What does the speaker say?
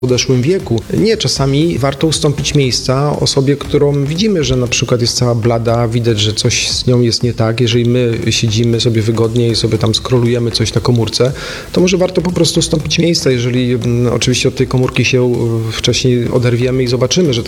podeszłym wieku. Nie, czasami warto ustąpić miejsca osobie, którą widzimy, że na przykład jest cała blada, widać, że coś z nią jest nie tak. Jeżeli my siedzimy sobie wygodnie i sobie tam scrollujemy coś na komórce, to może warto po prostu ustąpić miejsca, jeżeli oczywiście od tej komórki się wcześniej oderwiemy i zobaczymy, że